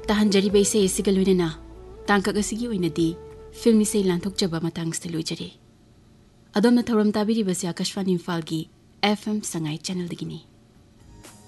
ताहंजरीब इसे इसिगा लोइनना तांकक असिगी ओइनदी फिल्म इसे लांथोकजबा मतंगस्ते लोइजरी अदोमना थौरम ताबिरिबसे Akashvani इम्फालगी FM Sangai channel दगिनी।